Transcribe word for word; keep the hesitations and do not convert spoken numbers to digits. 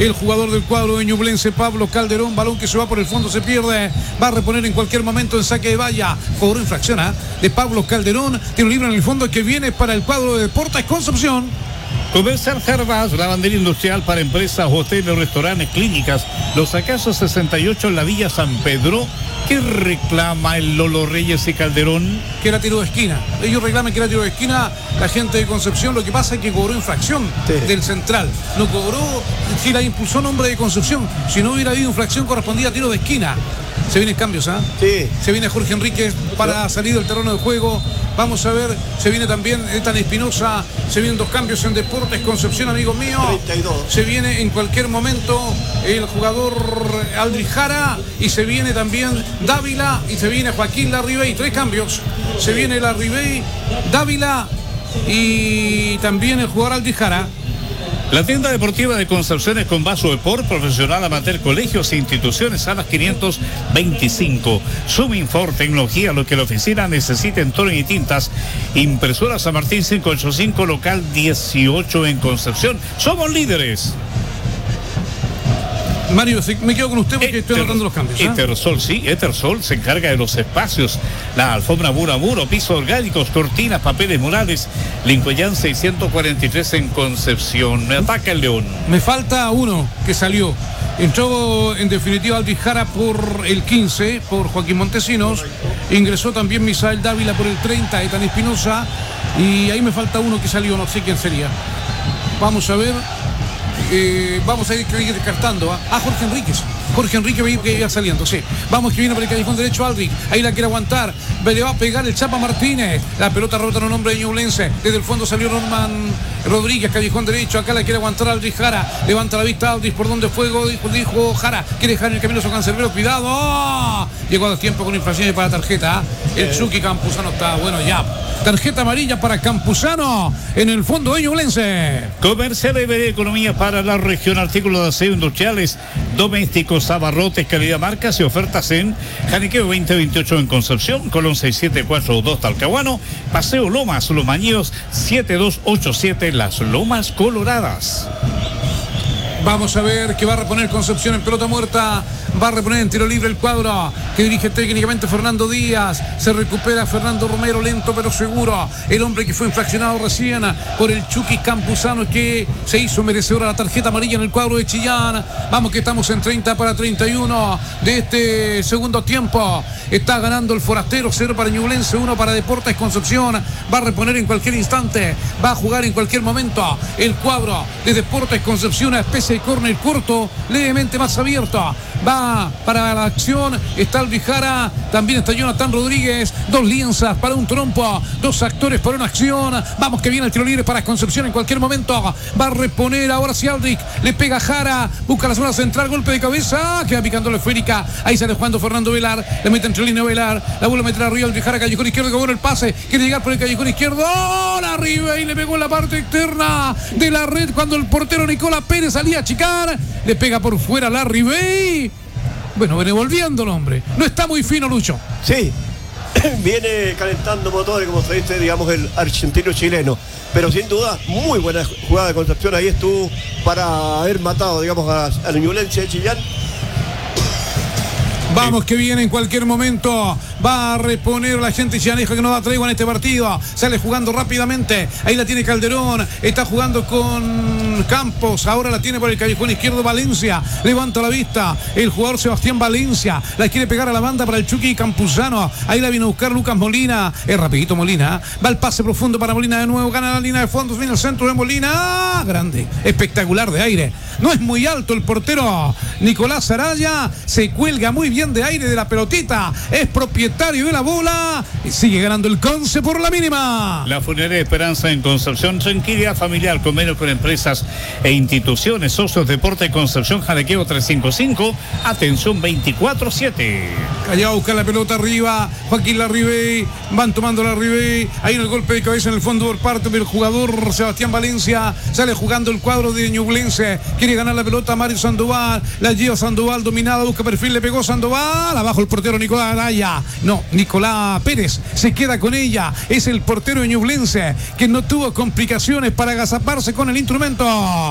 el jugador del cuadro de Ñublense, Pablo Calderón. Balón que se va por el fondo, se pierde. Va a reponer en cualquier momento en saque de valla. Cobró infracción ¿eh? de Pablo Calderón. Tiene un libre en el fondo que viene para el cuadro de Deportes Concepción. Comercial Jarbas, lavandería industrial para empresas, hoteles, restaurantes, clínicas. Los Acasos sesenta y ocho en la Villa San Pedro. ¿Qué reclama el Lolo Reyes y Calderón? Que era tiro de esquina. Ellos reclaman que era tiro de esquina. La gente de Concepción, lo que pasa es que cobró infracción sí. del central. No cobró, si la impulsó nombre de Concepción. Si no hubiera habido infracción, correspondía a tiro de esquina. Se vienen cambios, ¿ah? ¿eh? Sí. Se viene Jorge Enríquez para salir del terreno de juego. Vamos a ver, se viene también Ethan Espinosa. Se vienen dos cambios en Deportes Concepción, amigo mío. treinta y dos. Se viene en cualquier momento el jugador Aldrich Jara. Y se viene también Dávila. Y se viene Joaquín Larribey. Tres cambios. Se viene Larribey, Dávila y también el jugador Aldrich Jara. La tienda deportiva de Concepción es con vaso de por profesional, amateur, colegios e instituciones, salas quinientos veinticinco. Suminfor, tecnología, lo que la oficina necesita en tono y tintas. Impresora San Martín quinientos ochenta y cinco, local dieciocho en Concepción. Somos líderes. Mario, me quedo con usted porque Eter, estoy anotando los cambios. ¿eh? Etersol, sí, Etersol se encarga de los espacios, la alfombra muro a muro, pisos orgánicos, cortinas, papeles murales. Lincoln seiscientos cuarenta y tres en Concepción. Me ataca el León. Me falta uno que salió. Entró en definitiva Aldrich Jara por el quince, por Joaquín Montesinos. Ingresó también Misael Dávila por el treinta, Ethan Espinosa. Y ahí me falta uno que salió, no sé quién sería. Vamos a ver. Eh, vamos a ir, a ir descartando ¿eh? a Jorge Enríquez. Jorge Enrique que iba saliendo, sí. Vamos que viene por el callejón derecho Aldrich. Ahí la quiere aguantar. Le va a pegar el Chapa Martínez. La pelota rebota en un hombre de Ñublense. Desde el fondo salió Norman Rodríguez, callejón derecho. Acá la quiere aguantar Aldrich Jara. Levanta la vista Aldrich por donde fuego. Dijo, dijo Jara. Quiere dejar el camino a su cancerbero. Cuidado. ¡Oh! Llegó a tiempo con infracciones para tarjeta. ¿eh? El Chucky Campuzano está bueno ya. Tarjeta amarilla para Campuzano en el fondo de Ñublense. Comercial de Economía para la región. Artículos de aseo industriales, domésticos, abarrotes, calidad, marcas y ofertas en Janiqueo veinte veintiocho en Concepción, Colón seis siete cuatro dos Talcahuano, Paseo Lomas, Los Mañíos siete dos ocho siete Las Lomas Coloradas. Vamos a ver que va a reponer Concepción en pelota muerta. Va a reponer en tiro libre el cuadro que dirige técnicamente Fernando Díaz. Se recupera Fernando Romero, lento pero seguro. El hombre que fue infraccionado recién por el Chucky Campuzano, que se hizo merecedor a la tarjeta amarilla en el cuadro de Chillán. Vamos que estamos en treinta para treinta y uno de este segundo tiempo. Está ganando el Forastero, cero para Ñublense, uno para Deportes Concepción. Va a reponer en cualquier instante. Va a jugar en cualquier momento el cuadro de Deportes Concepción. Una especie de córner corto, levemente más abierto. Va para la acción, está Aldrich Jara, también está Jonathan Rodríguez, dos lienzas para un trompo, dos actores para una acción. Vamos que viene el tiro libre para Concepción en cualquier momento. Va a reponer ahora sí Aldrich, le pega Jara, busca la zona central, golpe de cabeza, queda picando la esférica. Ahí sale jugando Fernando Velar, le mete entre línea Velar, la vuelve a meter arriba Aldrich Jara, callejón izquierdo, que bueno el pase, quiere llegar por el callejón izquierdo, ¡oh! La arriba y le pegó en la parte externa de la red cuando el portero Nicolás Pérez salía a chicar, le pega por fuera la Ribey. Bueno, viene volviendo el hombre. No está muy fino, Lucho. Sí, viene calentando motores, como se dice, digamos, el argentino chileno. Pero sin duda, muy buena jugada de Concepción. Ahí estuvo para haber matado, digamos, a, a la Ñublense de Chillán. Vamos que viene en cualquier momento. Va a reponer la gente chillaneja que no da tregua en este partido. Sale jugando rápidamente. Ahí la tiene Calderón. Está jugando con Campos. Ahora la tiene por el callejón izquierdo Valencia. Levanta la vista. El jugador Sebastián Valencia. La quiere pegar a la banda para el Chucky Campuzano. Ahí la viene a buscar Lucas Molina. Es rapidito Molina. Va el pase profundo para Molina de nuevo. Gana la línea de fondo. Viene el centro de Molina. Grande. Espectacular de aire. No es muy alto el portero Nicolás Araya. Se cuelga muy bien de aire de la pelotita. Es propietario de la bola y sigue ganando el Conce por la mínima. La Funeraria Esperanza en Concepción, tranquilidad familiar, convenio con empresas e instituciones, socios Deporte Concepción, Janiqueo trescientos cincuenta y cinco, atención veinticuatro siete. Allá va a buscar la pelota arriba, Joaquín Larribey, van tomando Larribey, ahí en el golpe de cabeza en el fondo por parte del jugador Sebastián Valencia, sale jugando el cuadro de Ñublense, quiere ganar la pelota Mario Sandoval, la lleva Sandoval dominada, busca perfil, le pegó Sandoval, abajo el portero Nicolás Araya. No, Nicolás Pérez se queda con ella. Es el portero de Ñublense que no tuvo complicaciones para agazaparse con el instrumento.